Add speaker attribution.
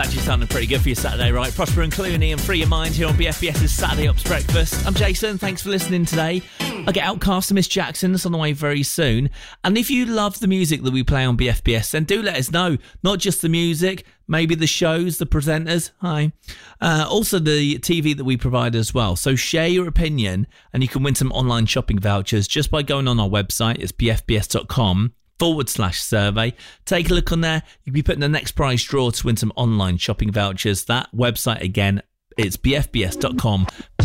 Speaker 1: actually sounding pretty good for your Saturday, right? Prosper and Clooney and Free Your Mind here on BFBS's Saturday Ups Breakfast. I'm Jason, thanks for listening today. I get Outcast and Miss Jackson, that's on the way very soon. And if you love the music that we play on BFBS, then do let us know. Not just the music, maybe the shows, the presenters, hi. Also the TV that we provide as well. So share your opinion and you can win some online shopping vouchers just by going on our website. It's bfbs.com/survey. Take a look on there. You'll be put in the next prize draw to win some online shopping vouchers. That website again, it's bfbs.com